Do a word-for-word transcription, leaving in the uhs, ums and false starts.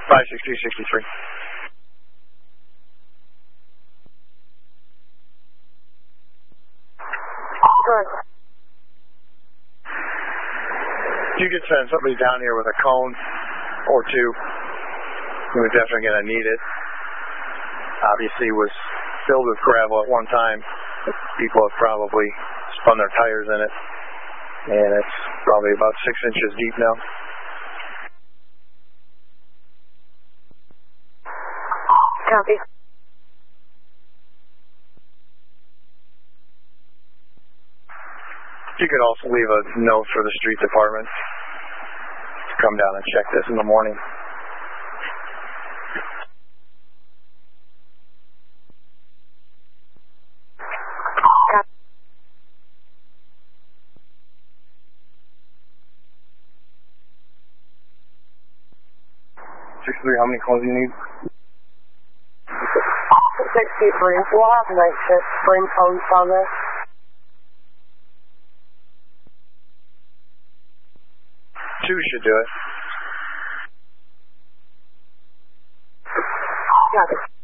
five six two six three. Good. You could send somebody down here with a cone or two. We're definitely going to need it. Obviously, it was filled with gravel at one time. People have probably spun their tires in it, and it's probably about six inches deep now. Copy. You could also leave a note for the street department to come down and check this in the morning. six three, how many calls do you need? sixty-three. We'll have night shift. Bring phones on there. Two should do it. Got it.